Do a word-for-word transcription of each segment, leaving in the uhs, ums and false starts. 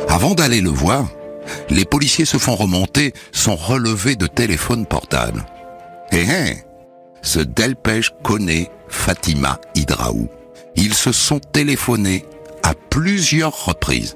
Avant d'aller le voir, les policiers se font remonter son relevé de téléphone portable. Eh eh, ce Delpech connaît Fatima Hidraou. Ils se sont téléphonés à plusieurs reprises.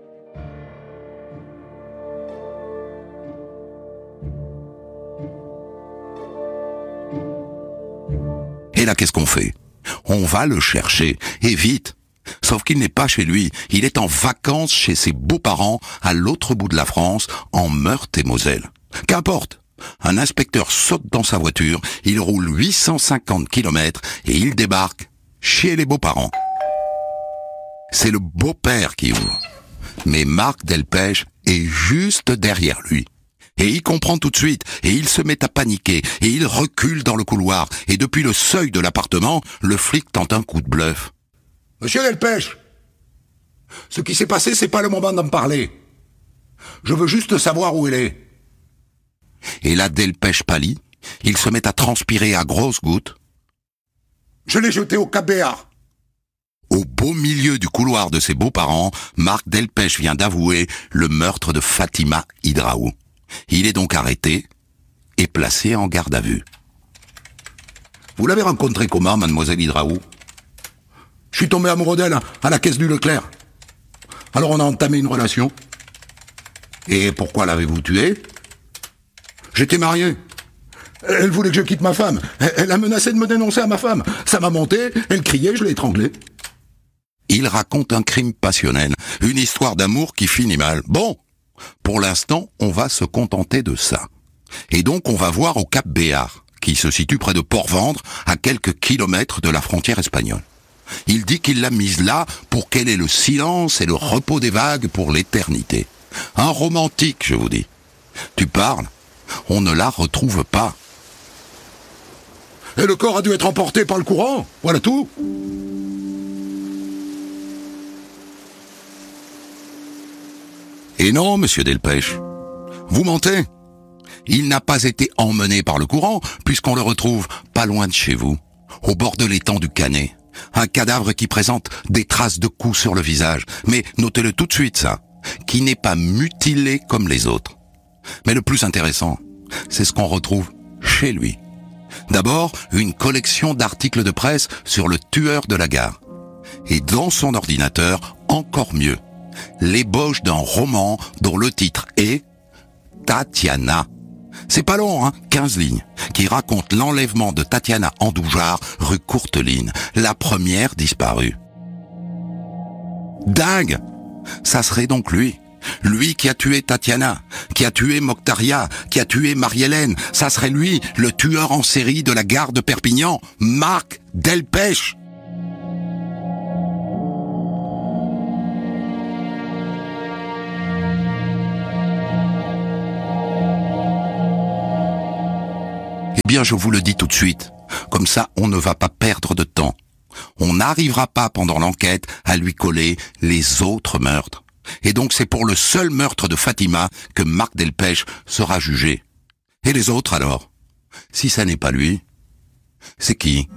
Et là, qu'est-ce qu'on fait? On va le chercher, et vite. Sauf qu'il n'est pas chez lui, il est en vacances chez ses beaux-parents à l'autre bout de la France, en Meurthe-et-Moselle. Qu'importe, un inspecteur saute dans sa voiture, il roule huit cent cinquante kilomètres et il débarque chez les beaux-parents. C'est le beau-père qui ouvre. Mais Marc Delpech est juste derrière lui. Et il comprend tout de suite, et il se met à paniquer, et il recule dans le couloir, et depuis le seuil de l'appartement, le flic tente un coup de bluff. « Monsieur Delpech, ce qui s'est passé, c'est pas le moment d'en parler. Je veux juste savoir où elle est. » Et là, Delpech pâlit, il se met à transpirer à grosses gouttes. « Je l'ai jetée au Cap Béar. » Au beau milieu du couloir de ses beaux-parents, Marc Delpech vient d'avouer le meurtre de Fatima Hidraou. Il est donc arrêté et placé en garde à vue. Vous l'avez rencontrée comment, mademoiselle Hidraou? Je suis tombé amoureux d'elle à la caisse du Leclerc. Alors on a entamé une relation. Et pourquoi l'avez-vous tuée? J'étais marié. Elle voulait que je quitte ma femme. Elle a menacé de me dénoncer à ma femme. Ça m'a monté, elle criait, je l'ai étranglée. Il raconte un crime passionnel, une histoire d'amour qui finit mal. Bon, pour l'instant, on va se contenter de ça. Et donc, on va voir au Cap Béar, qui se situe près de Port-Vendre, à quelques kilomètres de la frontière espagnole. Il dit qu'il l'a mise là pour qu'elle ait le silence et le repos des vagues pour l'éternité. Un romantique, je vous dis. Tu parles, on ne la retrouve pas. Et le corps a dû être emporté par le courant, voilà tout. Et non, monsieur Delpech, vous mentez. Il n'a pas été emmené par le courant, puisqu'on le retrouve pas loin de chez vous, au bord de l'étang du Canet. Un cadavre qui présente des traces de coups sur le visage, mais notez-le tout de suite ça, qui n'est pas mutilé comme les autres. Mais le plus intéressant, c'est ce qu'on retrouve chez lui. D'abord, une collection d'articles de presse sur le tueur de la gare. Et dans son ordinateur, encore mieux, l'ébauche d'un roman dont le titre est Tatiana. C'est pas long, hein, quinze lignes, qui raconte l'enlèvement de Tatiana Andoujar, rue Courteline, la première disparue. Dingue! Ça serait donc lui. Lui qui a tué Tatiana, qui a tué Mokhtaria, qui a tué Marie-Hélène. Ça serait lui, le tueur en série de la gare de Perpignan, Marc Delpech. Eh bien, je vous le dis tout de suite. Comme ça, on ne va pas perdre de temps. On n'arrivera pas pendant l'enquête à lui coller les autres meurtres. Et donc c'est pour le seul meurtre de Fatima que Marc Delpech sera jugé. Et les autres alors? Si ça n'est pas lui, c'est qui?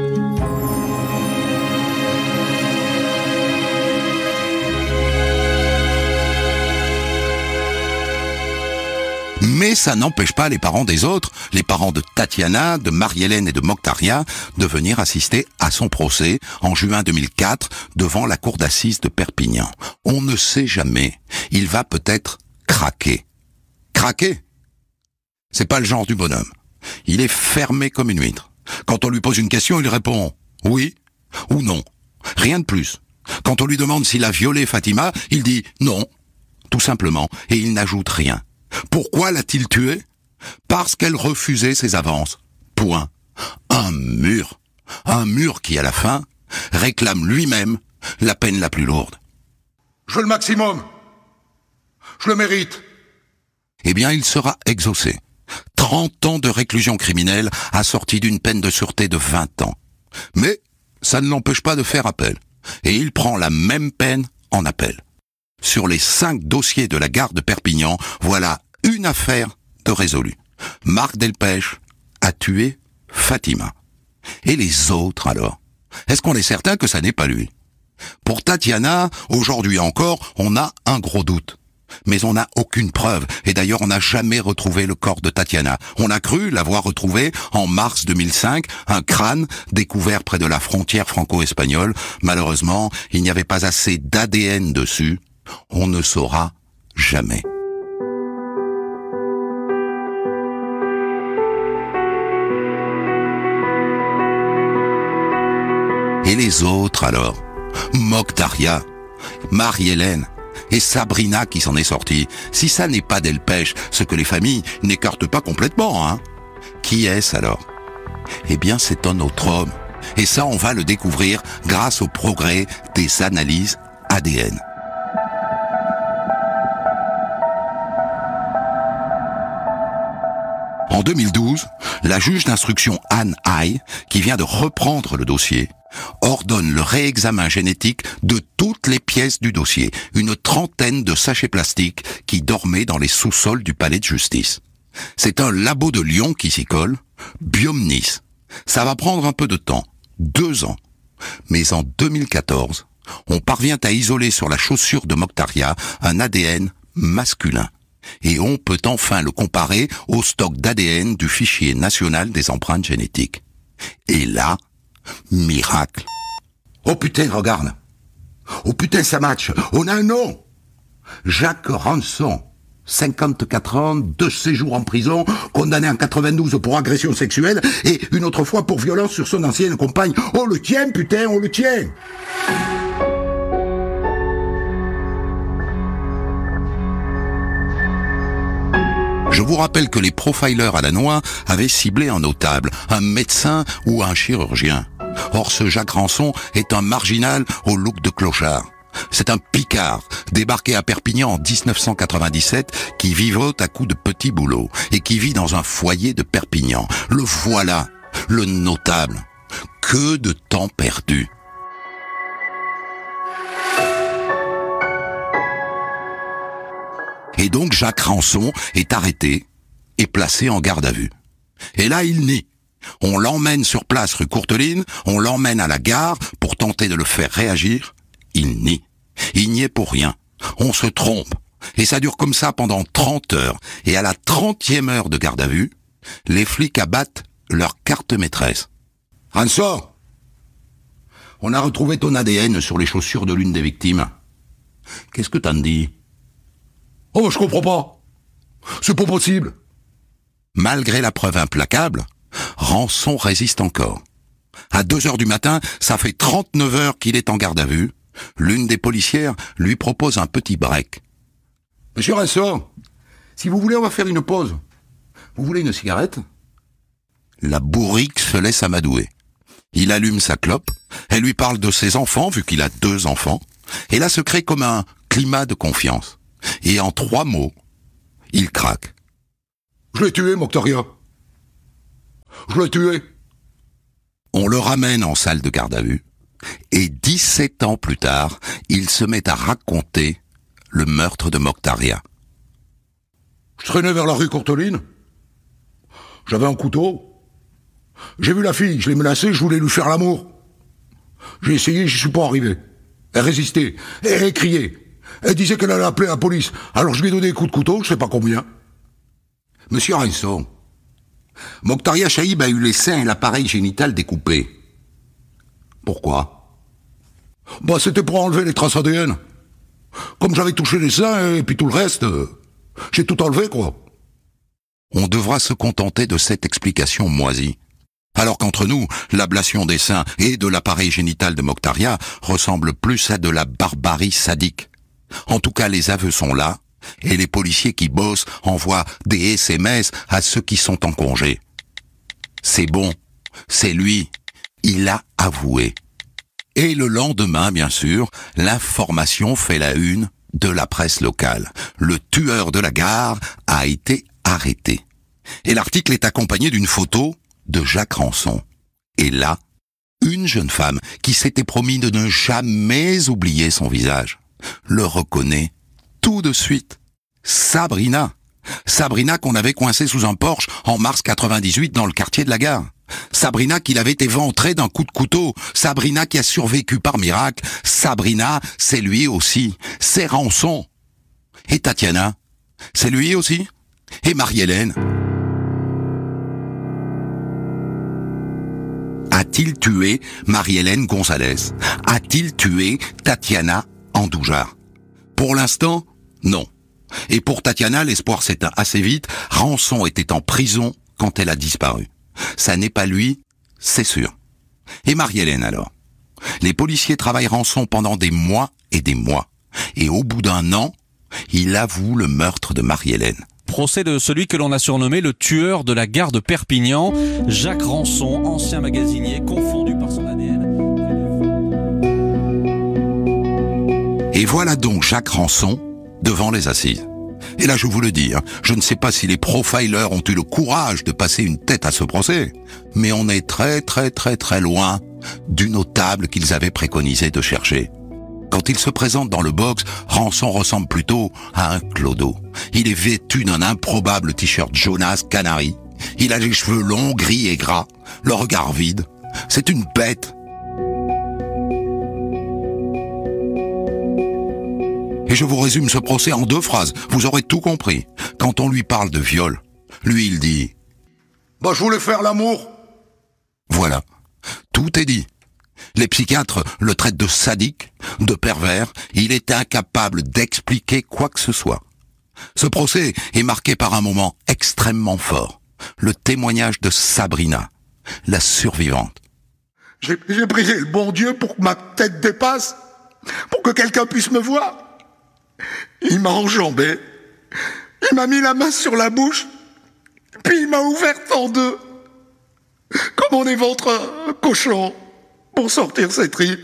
Mais ça n'empêche pas les parents des autres, les parents de Tatiana, de Marie-Hélène et de Mokhtaria, de venir assister à son procès en juin deux mille quatre devant la cour d'assises de Perpignan. On ne sait jamais, il va peut-être craquer. Craquer? C'est pas le genre du bonhomme. Il est fermé comme une huître. Quand on lui pose une question, il répond oui ou non. Rien de plus. Quand on lui demande s'il a violé Fatima, il dit non, tout simplement, et il n'ajoute rien. Pourquoi l'a-t-il tuée? Parce qu'elle refusait ses avances. Point. Un mur. Un mur qui, à la fin, réclame lui-même la peine la plus lourde. Je veux le maximum. Je le mérite. Eh bien, il sera exaucé. trente ans de réclusion criminelle assortie d'une peine de sûreté de vingt ans. Mais ça ne l'empêche pas de faire appel. Et il prend la même peine en appel. Sur les cinq dossiers de la gare de Perpignan, voilà une affaire de résolue. Marc Delpech a tué Fatima. Et les autres alors? Est-ce qu'on est certain que ça n'est pas lui? Pour Tatiana, aujourd'hui encore, on a un gros doute. Mais on n'a aucune preuve, et d'ailleurs on n'a jamais retrouvé le corps de Tatiana. On a cru l'avoir retrouvé en mars deux mille cinq, un crâne découvert près de la frontière franco-espagnole. Malheureusement, il n'y avait pas assez d'A D N dessus. On ne saura jamais. Et les autres alors? Mokhtaria, Marie-Hélène et Sabrina qui s'en est sortie. Si ça n'est pas Delpech, ce que les familles n'écartent pas complètement, hein. Qui est-ce alors? Eh bien, c'est un autre homme. Et ça, on va le découvrir grâce au progrès des analyses A D N. En deux mille douze, la juge d'instruction Anne Hay, qui vient de reprendre le dossier, ordonne le réexamen génétique de toutes les pièces du dossier, une trentaine de sachets plastiques qui dormaient dans les sous-sols du palais de justice. C'est un labo de Lyon qui s'y colle, Biomnis. Ça va prendre un peu de temps, deux ans. Mais en deux mille quatorze, on parvient à isoler sur la chaussure de Mokhtaria un A D N masculin. Et on peut enfin le comparer au stock d'A D N du fichier national des empreintes génétiques. Et là, miracle. Oh putain, regarde. Oh putain, ça match. On a un nom. Jacques Ranson. cinquante-quatre ans, deux séjours en prison, condamné en quatre-vingt-douze pour agression sexuelle et une autre fois pour violence sur son ancienne compagne. On le tient, putain, on le tient. Je vous rappelle que les profilers à la noix avaient ciblé un notable, un médecin ou un chirurgien. Or, ce Jacques Ranson est un marginal au look de clochard. C'est un Picard, débarqué à Perpignan en dix-neuf cent quatre-vingt-dix-sept, qui vivote à coups de petits boulots et qui vit dans un foyer de Perpignan. Le voilà, le notable. Que de temps perdu. Et donc Jacques Ranson est arrêté et placé en garde à vue. Et là, il nie. On l'emmène sur place rue Courteline, on l'emmène à la gare pour tenter de le faire réagir. Il nie. Il n'y est pour rien. On se trompe. Et ça dure comme ça pendant trente heures. Et à la trentième heure de garde à vue, les flics abattent leur carte maîtresse. « Ranson, on a retrouvé ton A D N sur les chaussures de l'une des victimes. Qu'est-ce que t'en dis ?»« Oh, je comprends pas. C'est pas possible. » Malgré la preuve implacable, Ranson résiste encore. À deux heures du matin, ça fait trente-neuf heures qu'il est en garde à vue. L'une des policières lui propose un petit break. « Monsieur Ranson, si vous voulez, on va faire une pause. Vous voulez une cigarette ?» La bourrique se laisse amadouer. Il allume sa clope, elle lui parle de ses enfants, vu qu'il a deux enfants, et là se crée comme un climat de confiance. Et en trois mots, il craque. « Je l'ai tué, Mokhtaria. Je l'ai tué. » On le ramène en salle de garde à vue, et dix-sept ans plus tard, il se met à raconter le meurtre de Mokhtaria. « Je traînais vers la rue Courteline. J'avais un couteau. J'ai vu la fille, je l'ai menacée, je voulais lui faire l'amour. J'ai essayé, je suis pas arrivé. Elle résistait, elle criait. Elle disait qu'elle allait appeler la police. Alors je lui ai donné des coups de couteau, je sais pas combien. Monsieur Ranson, Mokhtaria Chaïb a eu les seins et l'appareil génital découpés. Pourquoi? Bah c'était pour enlever les traces A D N. Comme j'avais touché les seins et puis tout le reste, euh, j'ai tout enlevé quoi. On devra se contenter de cette explication moisie. Alors qu'entre nous, l'ablation des seins et de l'appareil génital de Mokhtaria ressemble plus à de la barbarie sadique. En tout cas, les aveux sont là, et les policiers qui bossent envoient des S M S à ceux qui sont en congé. C'est bon, c'est lui, il a avoué. Et le lendemain, bien sûr, l'information fait la une de la presse locale. Le tueur de la gare a été arrêté. Et l'article est accompagné d'une photo de Jacques Ranson. Et là, une jeune femme qui s'était promis de ne jamais oublier son visage le reconnaît tout de suite. Sabrina. Sabrina qu'on avait coincée sous un Porsche en mars quatre-vingt-dix-huit dans le quartier de la gare. Sabrina qui l'avait éventré d'un coup de couteau. Sabrina qui a survécu par miracle. Sabrina, c'est lui aussi. C'est Rançon. Et Tatiana, c'est lui aussi. Et Marie-Hélène. A-t-il tué Marie-Hélène Gonzalez? A-t-il tué Tatiana Andoujar? Pour l'instant, non. Et pour Tatiana, l'espoir s'éteint assez vite. Rançon était en prison quand elle a disparu. Ça n'est pas lui, c'est sûr. Et Marie-Hélène alors? Les policiers travaillent Rançon pendant des mois et des mois. Et au bout d'un an, il avoue le meurtre de Marie-Hélène. Procès de celui que l'on a surnommé le tueur de la gare de Perpignan, Jacques Rançon, ancien magasinier, confondu par son A D N. Et voilà donc Jacques Rançon devant les assises. Et là, je vous le dis, hein, je ne sais pas si les profilers ont eu le courage de passer une tête à ce procès, mais on est très très très très loin du notable qu'ils avaient préconisé de chercher. Quand il se présente dans le box, Rançon ressemble plutôt à un clodo. Il est vêtu d'un improbable t-shirt Jonas Canary. Il a les cheveux longs, gris et gras, le regard vide. C'est une bête. Et je vous résume ce procès en deux phrases. Vous aurez tout compris. Quand on lui parle de viol, lui il dit « Bah je voulais faire l'amour ». Voilà. Tout est dit. Les psychiatres le traitent de sadique, de pervers. Il est incapable d'expliquer quoi que ce soit. Ce procès est marqué par un moment extrêmement fort. Le témoignage de Sabrina, la survivante. J'ai, j'ai prié le bon Dieu pour que ma tête dépasse, pour que quelqu'un puisse me voir. Il m'a enjambé, il m'a mis la main sur la bouche, puis il m'a ouverte en deux, comme on éventre un cochon pour sortir ses tripes.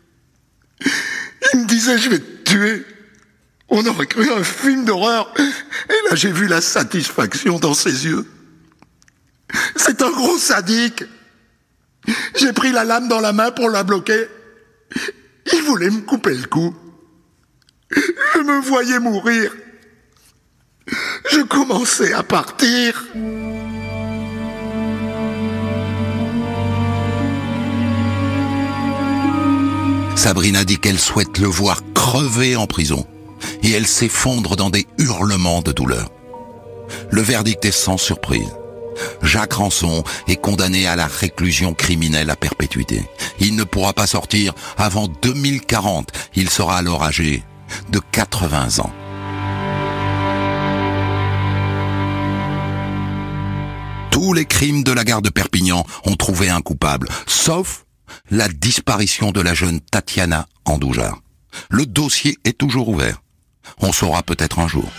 Il me disait « je vais te tuer ». On aurait cru un film d'horreur, et là j'ai vu la satisfaction dans ses yeux. C'est un gros sadique. J'ai pris la lame dans la main pour la bloquer. Il voulait me couper le cou. Je me voyais mourir. Je commençais à partir. Sabrina dit qu'elle souhaite le voir crever en prison. Et elle s'effondre dans des hurlements de douleur. Le verdict est sans surprise. Jacques Rançon est condamné à la réclusion criminelle à perpétuité. Il ne pourra pas sortir avant deux mille quarante. Il sera alors âgé de quatre-vingts ans. Tous les crimes de la gare de Perpignan ont trouvé un coupable, sauf la disparition de la jeune Tatiana Andoujar. Le dossier est toujours ouvert. On saura peut-être un jour.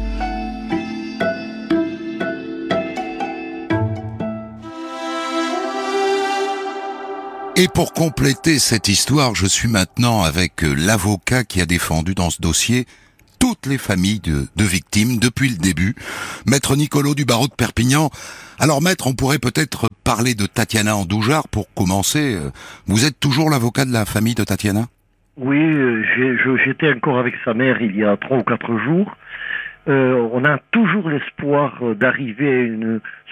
Et pour compléter cette histoire, je suis maintenant avec l'avocat qui a défendu dans ce dossier toutes les familles de, de victimes depuis le début, maître Nicolo du barreau de Perpignan. Alors maître, on pourrait peut-être parler de Tatiana Andoujar pour commencer. Vous êtes toujours l'avocat de la famille de Tatiana ? Oui, j'ai, je, j'étais encore avec sa mère il y a trois ou quatre jours. Euh, on a toujours l'espoir d'arriver à une